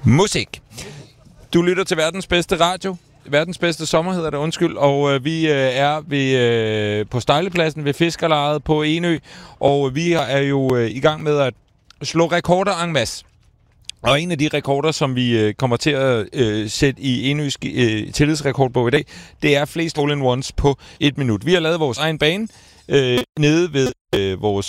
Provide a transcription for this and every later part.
Musik. Du lytter til verdens bedste radio. Verdens bedste sommer hedder det, undskyld. Og vi er på Stejlepladsen ved Fiskerlejet på Enø. Og vi er jo i gang med at slå rekorder en masse. Og en af de rekorder, som vi kommer til at sætte i Enøs tillidsrekordbog i dag, det er flest hole-in-ones på 1 minut. Vi har lavet vores egen bane nede ved vores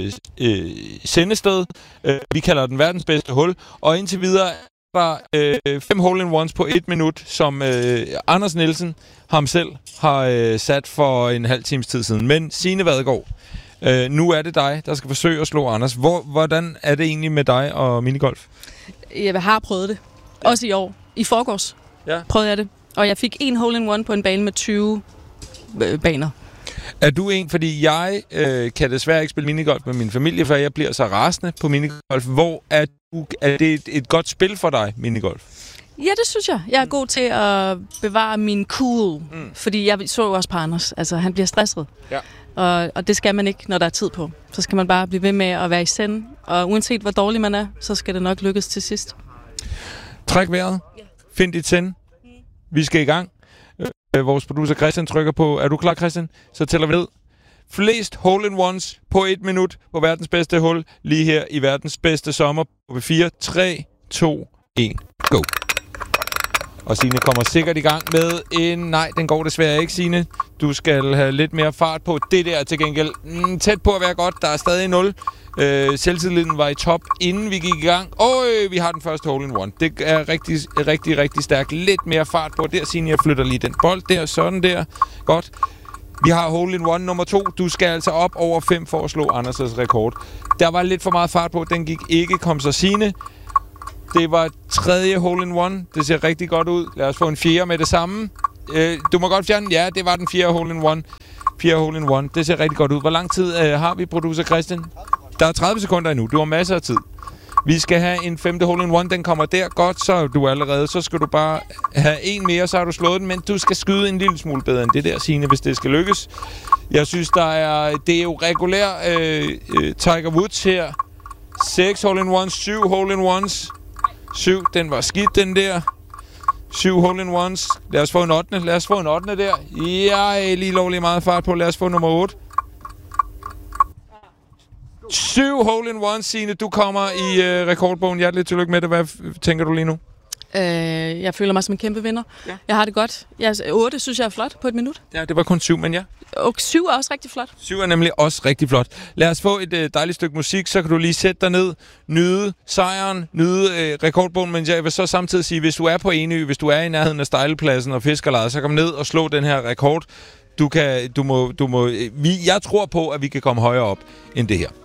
sendested. Vi kalder den verdens bedste hul. Og indtil videre er der 5 hole-in-ones på 1 minut, som Anders Nielsen ham selv har sat for en halv times tid siden. Men Signe Vadegaard, nu er det dig, der skal forsøge at slå Anders. Hvordan er det egentlig med dig og minigolf? Jeg har prøvet det. Også i år. I forgårs prøvede jeg det. Og jeg fik 1 hole-in-one på en bane med 20 baner. Er du en, fordi jeg kan desværre ikke spille minigolf med min familie, for jeg bliver så rasende på minigolf. Er det et godt spil for dig, minigolf? Ja, det synes jeg. Jeg er god til at bevare min cool, fordi jeg så også på Anders. Altså, han bliver stresset. Ja. Og det skal man ikke, når der er tid på. Så skal man bare blive ved med at være i send. Og uanset hvor dårlig man er, så skal det nok lykkes til sidst. Træk vejret. Ja. Find dit send. Vi skal i gang. Vores producer Christian trykker på. Er du klar, Christian? Så tæller vi ned. Flest hole-in-ones på 1 minut på verdens bedste hul. Lige her i verdens bedste sommer på 4. 3, 2, 1, go. Og Signe kommer sikkert i gang med en... Nej, den går desværre ikke, Signe. Du skal have lidt mere fart på. Det der til gengæld tæt på at være godt. Der er stadig 0. Selvtilliden var i top, inden vi gik i gang. Vi har den første hole-in-one. Det er rigtig stærkt. Lidt mere fart på. Der, Signe, jeg flytter lige den bold der. Sådan der. Godt. Vi har hole-in-one nummer 2. Du skal altså op over 5 for at slå Anders' rekord. Der var lidt for meget fart på. Den gik ikke. Kom så, Signe. Det var 3. hole-in-one. Det ser rigtig godt ud. Lad os få en 4. med det samme. Du må godt fjerne. Ja, det var den 4. hole-in-one. 4 hole-in-one. Det ser rigtig godt ud. Hvor lang tid har vi, producer Christian? Der er 30 sekunder endnu. Du har masser af tid. Vi skal have en 5. hole-in-one. Den kommer der. Godt, så er du allerede. Så skal du bare have en mere, så har du slået den. Men du skal skyde en lille smule bedre end det der, Signe, hvis det skal lykkes. Jeg synes, det er jo regulær Tiger Woods her. 6 hole-in-ones. 7 hole-in-ones. 7, den var skidt, den der. 7 hole-in-ones. Lad os få en 8. Lad os få en 8. der. Ja, lige lovlig meget fart på. Lad os få nummer 8. 7 hole-in-ones, Signe. Du kommer i rekordbogen. Hjerteligt tillykke med det. Hvad tænker du lige nu? Jeg føler mig som en kæmpe vinder. Ja. Jeg har det godt. 8 synes jeg er flot på 1 minut. Ja, det var kun 7, men ja. Og 7 er også rigtig flot. 7 er nemlig også rigtig flot. Lad os få et dejligt stykke musik, så kan du lige sætte dig ned, nyde sejren, nyde rekordbogen. Men jeg vil så samtidig sige, hvis du er på Enø, hvis du er i nærheden af Stejlepladsen og Fiskerlejet, så kom ned og slå den her rekord. Jeg tror på, at vi kan komme højere op end det her.